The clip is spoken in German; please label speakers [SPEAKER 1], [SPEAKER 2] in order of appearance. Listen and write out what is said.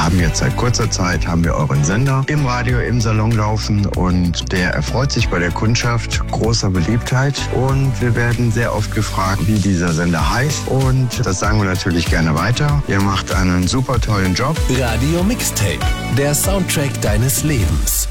[SPEAKER 1] haben jetzt seit kurzer Zeit euren Sender im Radio, im Salon laufen und der erfreut sich bei der Kundschaft großer Beliebtheit und wir werden sehr oft gefragt, wie dieser Sender heißt und das sagen wir natürlich gerne weiter. Ihr macht einen super tollen Job.
[SPEAKER 2] Radio Mixtape, der Soundtrack deines Lebens.